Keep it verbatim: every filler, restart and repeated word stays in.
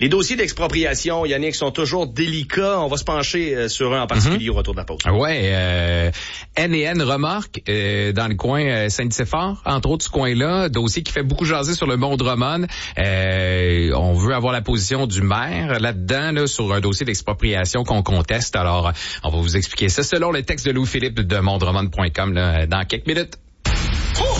Les dossiers d'expropriation, Yannick, sont toujours délicats. On va se pencher euh, sur un en particulier mm-hmm. au retour de la pause. Ouais, euh, N et N Remorque, euh, dans le coin euh, Saint-Nicéphore, entre autres ce coin-là, dossier qui fait beaucoup jaser sur le Mont Drummond. Euh, on veut avoir la position du maire là-dedans, là, sur un dossier d'expropriation qu'on conteste. Alors, on va vous expliquer ça selon le texte de Louis-Philippe de mont drummond point com là, dans quelques minutes.